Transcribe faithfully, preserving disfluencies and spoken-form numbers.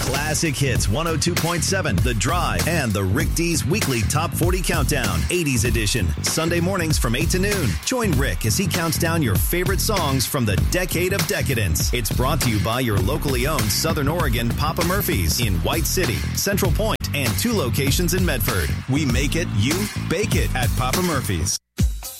Classic Hits one oh two point seven, The Drive, and the Rick D's weekly Top forty Countdown, eighties edition, Sunday mornings from eight to noon. Join Rick as he counts down your favorite songs from the decade of decadence. It's brought to you by your locally owned Southern Oregon Papa Murphy's in White City, Central Point, and two locations in Medford. We make it, you bake it at Papa Murphy's.